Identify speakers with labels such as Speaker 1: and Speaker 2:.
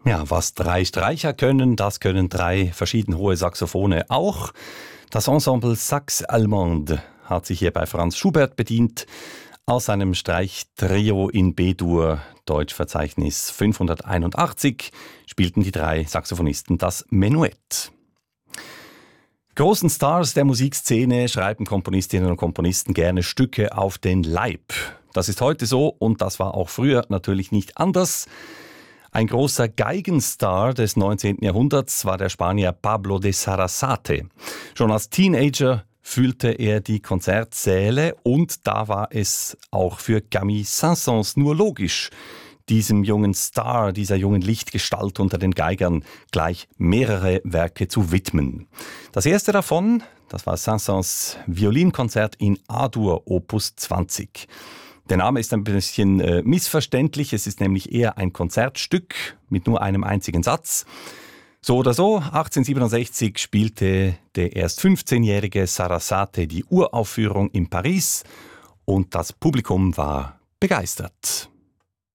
Speaker 1: Ja, was drei Streicher können, das können drei verschieden hohe Saxophone auch. Das Ensemble Sax Allemande hat sich hier bei Franz Schubert bedient. Aus seinem Streichtrio in B-Dur, Deutschverzeichnis 581, spielten die drei Saxophonisten das Menuett. Großen Stars der Musikszene schreiben Komponistinnen und Komponisten gerne Stücke auf den Leib. Das ist heute so und das war auch früher natürlich nicht anders. Ein großer Geigenstar des 19. Jahrhunderts war der Spanier Pablo de Sarasate. Schon als Teenager füllte er die Konzertsäle und da war es auch für Camille Saint-Saëns nur logisch, diesem jungen Star, dieser jungen Lichtgestalt unter den Geigern gleich mehrere Werke zu widmen. Das erste davon, das war Saint-Saëns Violinkonzert in A-Dur, Opus 20. Der Name ist ein bisschen missverständlich, es ist nämlich eher ein Konzertstück mit nur einem einzigen Satz. So oder so, 1867 spielte der erst 15-jährige Sarasate die Uraufführung in Paris und das Publikum war begeistert.